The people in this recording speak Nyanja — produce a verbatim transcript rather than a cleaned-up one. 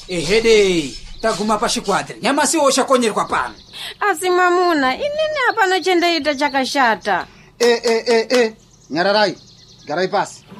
ehede taguma pachikwadri nyamasi wochakonyerwa pano. Asi mwamuna inini hapana chendaita chakashata. e e e e nyararai garai pasi